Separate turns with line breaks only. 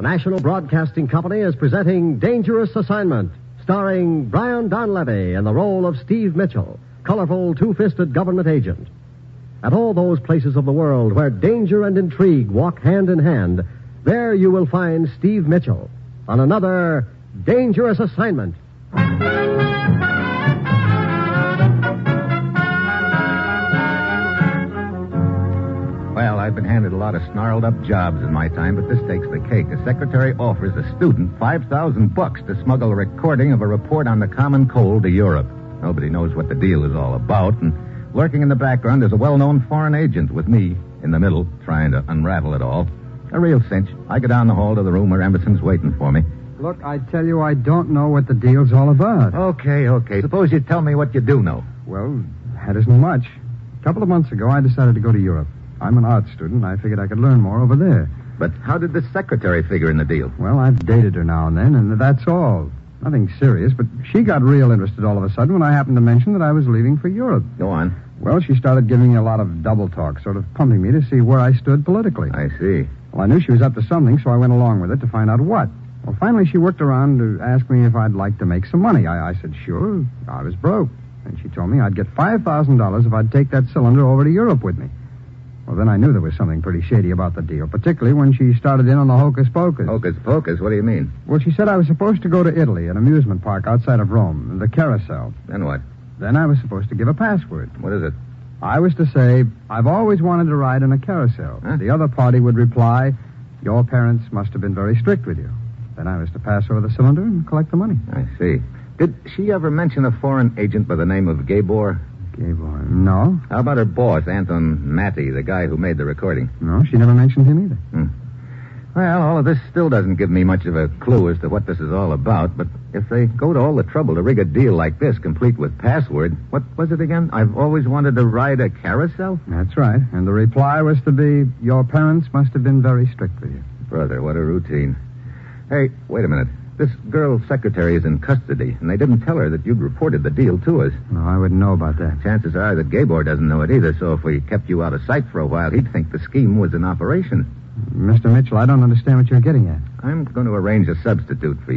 The National Broadcasting Company is presenting Dangerous Assignment, starring Brian Donlevy in the role of Steve Mitchell, colorful two-fisted government agent. At all those places of the world where danger and intrigue walk hand in hand, there you will find Steve Mitchell on another Dangerous Assignment.
Well, I've been handed a lot of snarled-up jobs in my time, but this takes the cake. A secretary offers a student $5,000 to smuggle a recording of a report on the common cold to Europe. Nobody knows what the deal is all about, and lurking in the background is a well-known foreign agent with me in the middle, trying to unravel it all. A real cinch. I go down the hall to the room where Emerson's waiting for me.
Look, I tell you, I don't know what the deal's all about.
Okay. Suppose you tell me what you do know.
Well, that isn't much. A couple of months ago, I decided to go to Europe. I'm an art student, and I figured I could learn more over there.
But how did the secretary figure in the deal?
Well, I've dated her now and then, and that's all. Nothing serious, but she got real interested all of a sudden when I happened to mention that I was leaving for Europe.
Go on.
Well, she started giving me a lot of double talk, sort of pumping me to see where I stood politically.
I see.
Well, I knew she was up to something, so I went along with it to find out what. Well, finally, she worked around to ask me if I'd like to make some money. I said, sure. I was broke. And she told me I'd get $5,000 if I'd take that cylinder over to Europe with me. Well, then I knew there was something pretty shady about the deal, particularly when she started in on the hocus pocus.
Hocus pocus? What do you mean?
Well, she said I was supposed to go to Italy, an amusement park outside of Rome, the Carousel.
Then what?
Then I was supposed to give a password.
What is it?
I was to say, I've always wanted to ride in a carousel.
Huh?
The other party would reply, your parents must have been very strict with you. Then I was to pass over the cylinder and collect the money.
I see. Did she ever mention a foreign agent by the name of Gabor?
Gabor? No.
How about her boss, Anton Matty, the guy who made the recording?
No, she never mentioned him either.
Well, all of this still doesn't give me much of a clue as to what this is all about, but if they go to all the trouble to rig a deal like this, complete with password, what was it again? I've always wanted to ride a carousel?
That's right. And the reply was to be, your parents must have been very strict with you.
Brother, what a routine. Hey, wait a minute. This girl's secretary is in custody, and they didn't tell her that you'd reported the deal to us.
No, I wouldn't know about that.
Chances are that Gabor doesn't know it either, so if we kept you out of sight for a while, he'd think the scheme was in operation.
Mr. Mitchell, I don't understand what you're getting at.
I'm going to arrange a substitute for you.